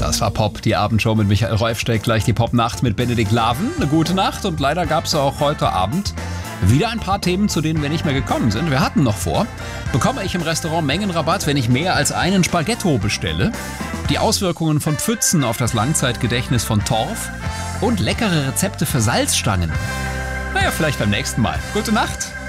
Das war Pop, die Abendshow mit Michael Räufstedt, gleich die Popnacht mit Benedikt Laven. Eine gute Nacht und leider gab es auch heute Abend wieder ein paar Themen, zu denen wir nicht mehr gekommen sind. Wir hatten noch vor, bekomme ich im Restaurant Mengenrabatt, wenn ich mehr als einen Spaghetto bestelle? Die Auswirkungen von Pfützen auf das Langzeitgedächtnis von Torf und leckere Rezepte für Salzstangen. Naja, vielleicht beim nächsten Mal. Gute Nacht.